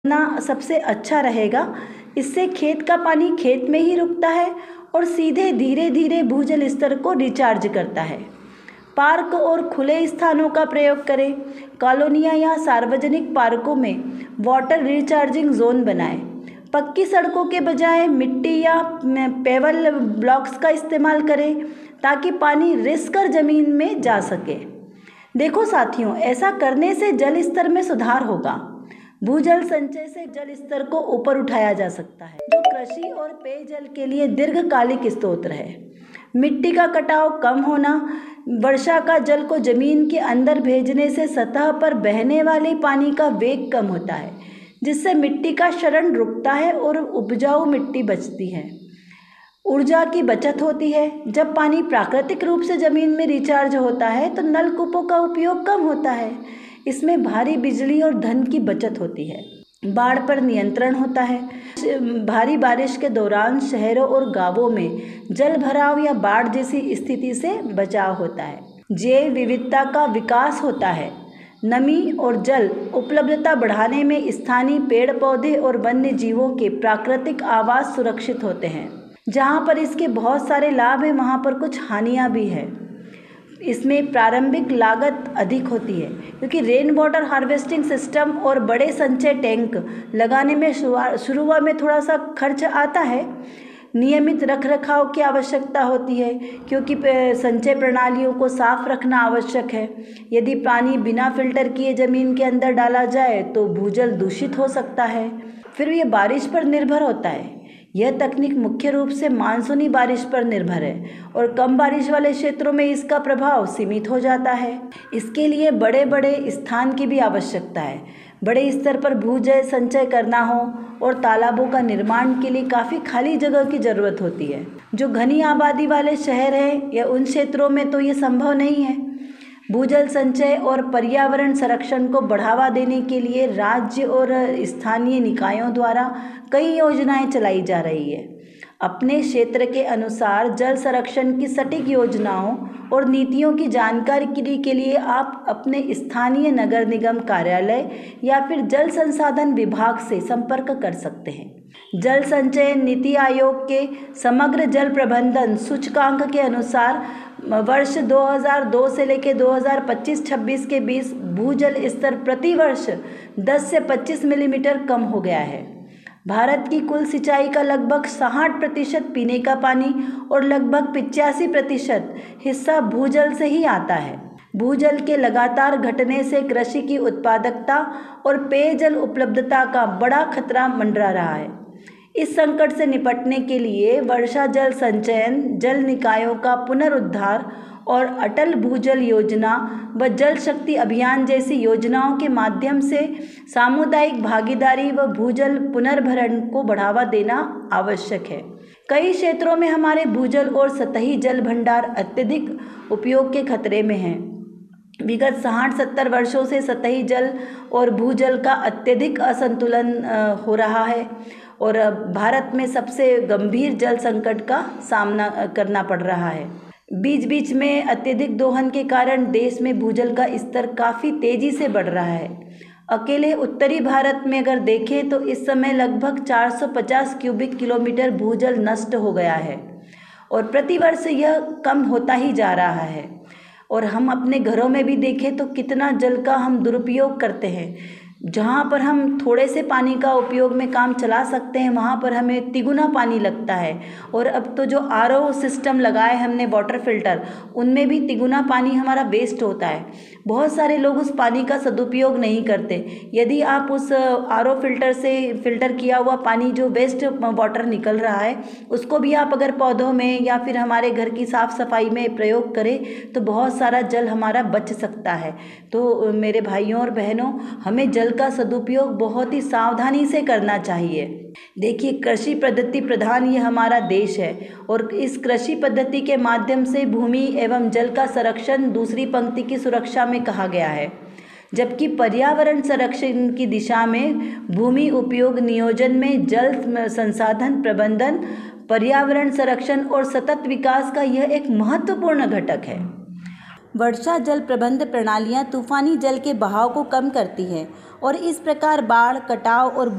ना सबसे अच्छा रहेगा। इससे खेत का पानी खेत में ही रुकता है और सीधे धीरे धीरे भूजल स्तर को रिचार्ज करता है। पार्क और खुले स्थानों का प्रयोग करें। कॉलोनियाँ या सार्वजनिक पार्कों में वाटर रिचार्जिंग जोन बनाएं। पक्की सड़कों के बजाय मिट्टी या पेवल ब्लॉक्स का इस्तेमाल करें ताकि पानी रिस कर जमीन में जा सके। देखो साथियों, ऐसा करने से जल स्तर में सुधार होगा। भूजल संचय से जल स्तर को ऊपर उठाया जा सकता है, जो कृषि और पेयजल के लिए दीर्घकालिक स्रोत है। मिट्टी का कटाव कम होना। वर्षा का जल को जमीन के अंदर भेजने से सतह पर बहने वाले पानी का वेग कम होता है, जिससे मिट्टी का क्षरण रुकता है और उपजाऊ मिट्टी बचती है। ऊर्जा की बचत होती है। जब पानी प्राकृतिक रूप से जमीन में रिचार्ज होता है तो नलकूपों का उपयोग कम होता है। इसमें भारी बिजली और धन की बचत होती है। बाढ़ पर नियंत्रण होता है। भारी बारिश के दौरान शहरों और गांवों में जल भराव या बाढ़ जैसी स्थिति से बचाव होता है। जैव विविधता का विकास होता है। नमी और जल उपलब्धता बढ़ाने में स्थानीय पेड़ पौधे और वन्य जीवों के प्राकृतिक आवास सुरक्षित होते हैं। जहाँ पर इसके बहुत सारे लाभ हैं, वहाँ पर कुछ हानियाँ भी हैं। इसमें प्रारंभिक लागत अधिक होती है, क्योंकि रेन वाटर हार्वेस्टिंग सिस्टम और बड़े संचय टैंक लगाने में शुरुआत में थोड़ा सा खर्च आता है। नियमित रखरखाव की आवश्यकता होती है, क्योंकि संचय प्रणालियों को साफ रखना आवश्यक है। यदि पानी बिना फिल्टर किए जमीन के अंदर डाला जाए तो भूजल दूषित हो सकता है। फिर ये बारिश पर निर्भर होता है। यह तकनीक मुख्य रूप से मानसूनी बारिश पर निर्भर है और कम बारिश वाले क्षेत्रों में इसका प्रभाव सीमित हो जाता है। इसके लिए बड़े बड़े स्थान की भी आवश्यकता है। बड़े स्तर पर भूजल संचय करना हो और तालाबों का निर्माण के लिए काफ़ी खाली जगह की ज़रूरत होती है। जो घनी आबादी वाले शहर हैं या उन क्षेत्रों में तो ये संभव नहीं है। भूजल संचय और पर्यावरण संरक्षण को बढ़ावा देने के लिए राज्य और स्थानीय निकायों द्वारा कई योजनाएं चलाई जा रही है। अपने क्षेत्र के अनुसार जल संरक्षण की सटीक योजनाओं और नीतियों की जानकारी के लिए आप अपने स्थानीय नगर निगम कार्यालय या फिर जल संसाधन विभाग से संपर्क कर सकते हैं। जल संचय नीति आयोग के समग्र जल प्रबंधन सूचकांक के अनुसार वर्ष 2002 से लेकर 2025-26 के बीच भूजल स्तर प्रति वर्ष 10 से 25 मिलीमीटर कम हो गया है। भारत की कुल सिंचाई का लगभग 60% पीने का पानी और लगभग 85% हिस्सा भूजल से ही आता है। भूजल के लगातार घटने से कृषि की उत्पादकता और पेयजल उपलब्धता का बड़ा खतरा मंडरा रहा है। इस संकट से निपटने के लिए वर्षा जल संचयन, जल निकायों का पुनरुद्धार और अटल भूजल योजना व जल शक्ति अभियान जैसी योजनाओं के माध्यम से सामुदायिक भागीदारी व भूजल पुनर्भरण को बढ़ावा देना आवश्यक है। कई क्षेत्रों में हमारे भूजल और सतही जल भंडार अत्यधिक उपयोग के खतरे में हैं। विगत 60-70 वर्षों से सतही जल और भूजल का अत्यधिक असंतुलन हो रहा है और भारत में सबसे गंभीर जल संकट का सामना करना पड़ रहा है। बीच बीच में अत्यधिक दोहन के कारण देश में भूजल का स्तर काफ़ी तेज़ी से बढ़ रहा है। अकेले उत्तरी भारत में अगर देखें तो इस समय लगभग 450 क्यूबिक किलोमीटर भूजल नष्ट हो गया है और प्रतिवर्ष यह कम होता ही जा रहा है। और हम अपने घरों में भी देखें तो कितना जल का हम दुरुपयोग करते हैं। जहाँ पर हम थोड़े से पानी का उपयोग में काम चला सकते हैं, वहाँ पर हमें तिगुना पानी लगता है। और अब तो जो आरओ सिस्टम लगाए हमने वाटर फिल्टर, उनमें भी तिगुना पानी हमारा वेस्ट होता है। बहुत सारे लोग उस पानी का सदुपयोग नहीं करते। यदि आप उस आरओ फिल्टर से फिल्टर किया हुआ पानी जो वेस्ट वाटर निकल रहा है, उसको भी आप अगर पौधों में या फिर हमारे घर की साफ़ सफाई में प्रयोग करें तो बहुत सारा जल हमारा बच सकता है। तो मेरे भाइयों और बहनों, हमें जल का सदुपयोग बहुत ही सावधानी से करना चाहिए। देखिए, कृषि पद्धति प्रधान ये हमारा देश है और इस कृषि पद्धति के माध्यम से भूमि एवं जल का संरक्षण दूसरी पंक्ति की सुरक्षा में कहा गया है, जबकि पर्यावरण संरक्षण की दिशा में भूमि उपयोग नियोजन में जल संसाधन प्रबंधन, पर्यावरण संरक्षण और सतत विकास का यह एक महत्वपूर्ण घटक है। वर्षा जल प्रबंध प्रणालियाँ तूफानी जल के बहाव को कम करती हैं और इस प्रकार बाढ़, कटाव और